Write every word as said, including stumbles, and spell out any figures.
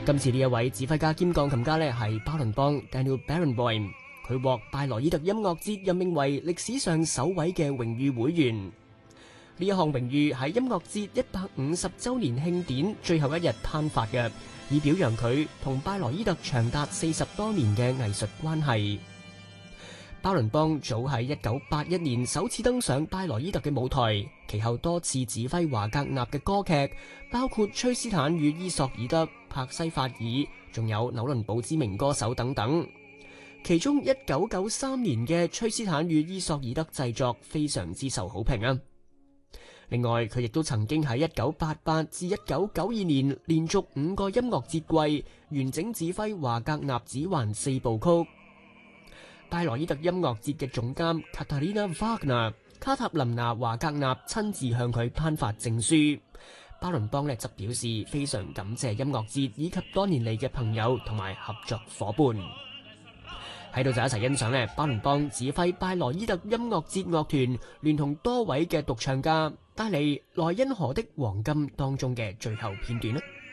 今次呢一位指揮家兼鋼琴家呢係巴倫邦 Daniel Barenboim， 佢獲拜羅伊特音樂節任命為歷史上首位嘅榮譽會員。呢一項榮譽喺音樂節一百五十週年慶典最後一日頒發嘅，以表揚佢同拜羅伊特長達四十多年嘅藝術關係。巴倫邦早喺一九八一年首次登上拜羅伊特嘅舞台，其後多次指揮華格納嘅歌劇，包括《崔斯坦與伊索爾德》、《帕西法爾》，仲有紐倫堡之名歌手等等。其中一九九三年嘅《崔斯坦與伊索爾德》製作非常之受好評啊！另外，佢亦都曾經喺一九八八至一九九二年連續五個音樂節季完整指揮華格納指環四部曲。拜羅伊特音樂節嘅總監卡塔琳娜·華格納卡塔琳娜·華格納親自向佢頒發證書。巴倫邦呢則表示非常感謝音樂節以及多年嚟嘅朋友同埋合作夥伴。喺度就一齊欣賞呢巴倫邦指揮拜羅伊特音樂節樂團聯同多位嘅獨唱家帶嚟萊茵河的黃金當中嘅最後片段啦。